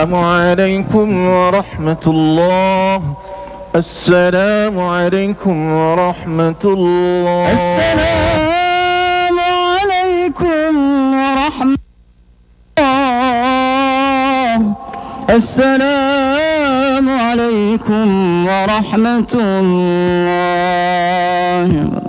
عليكم ورحمة الله. السلام عليكم ورحمة الله. السلام عليكم ورحمة الله. السلام عليكم ورحمة الله.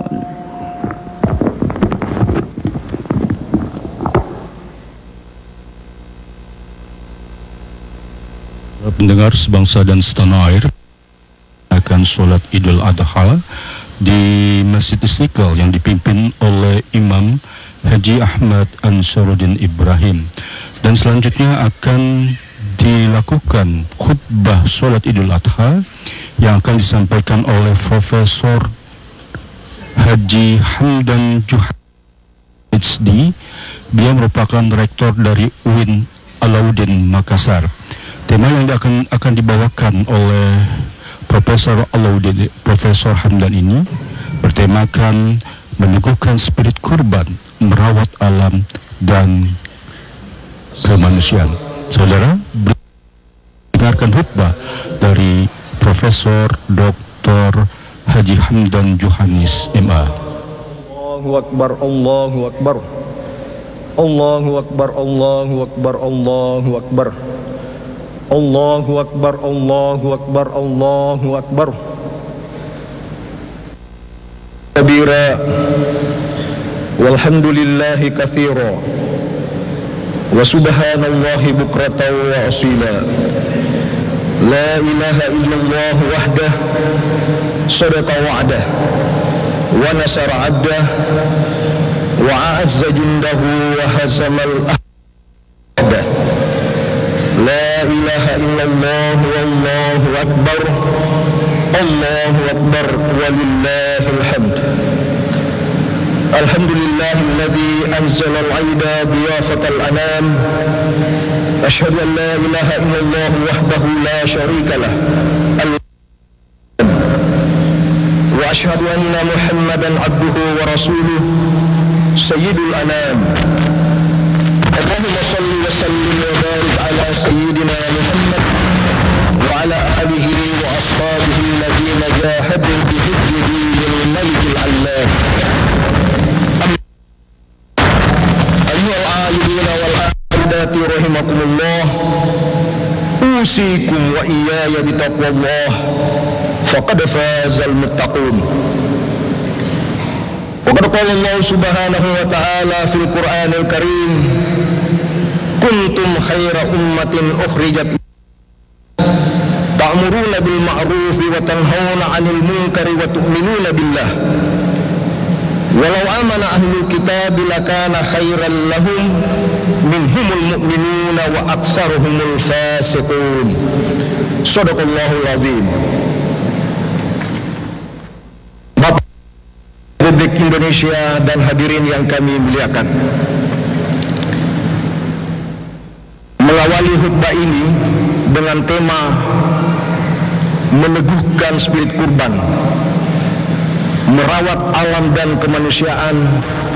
Pendengar sebangsa dan setanah air, akan sholat Idul Adha di Masjid Istiqlal yang dipimpin oleh Imam Haji Ahmad Ansharuddin Ibrahim, dan selanjutnya akan dilakukan khutbah sholat Idul Adha yang akan disampaikan oleh Profesor Haji Hamdan Juhani HD. Dia merupakan rektor dari UIN Alauddin Makassar. Tema yang akan dibawakan oleh Profesor Alauddin, Profesor Hamdan ini bertemakan meneguhkan spirit kurban, merawat alam dan kemanusiaan. Saudara, dengarkan khutbah dari Profesor Dr. Haji Hamdan Juhanis MA. Allahu Akbar, Allahu Akbar. Allahu Akbar, Allahu Akbar, Allahu Akbar. Allahu Akbar, Allahu Akbar, Allahu Akbar. Kabira walhamdulillahi katsira wa subhanallahi bukratan wa asila. La ilaha illallah wahdah sadaqa wa'dah wa nasara 'abdah wa a'azza jundahu wa hazamal ahdah. La ilaha illallah wallahu akbar. Allahu akbar walillahil hamd. Alhamdulillahilladzi anzala al-'aida biyafatal anam. Asyhadu an la ilaha illallah wahdahu la syarika lah. Wa asyhadu anna Muhammadan 'abduhu wa rasuluhu sayyidul anam. Allahumma shalli wa sallim wa barik ala sayyidina Muhammad wa ala alihi wa ashabihi alladhina jahadu bi hujjati al-malikil 'allam. Ayyuhal 'alimina wal 'aidati rahimakumullah, usikum wa iyaya bi taqwallah faqad fazal muttaqun. Wa qala Allah subhanahu wa ta'ala fil Qur'anil Karim, kuntum khaira ummatin ukhrijat ta'muruna bil ma'ruf wa tanhauna 'anil munkari wa tu'minuna billah. Walau amana ahlul kitab lakana khairan lahum minhumul mu'minuna wa aktsaruhumul fasiqun. Shadaqallahul azim. Republik Indonesia dan hadirin yang kami muliakan, mengawali khutbah ini dengan tema meneguhkan spirit kurban, merawat alam dan kemanusiaan